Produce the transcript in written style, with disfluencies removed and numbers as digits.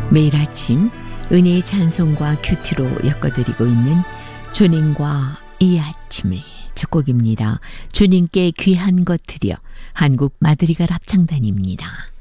매일 아침 은혜의 찬송과 큐티로 엮어드리고 있는 주님과 이 아침을 첫 곡입니다. 주님께 귀한 것 드려 한국 마드리갈 합창단입니다.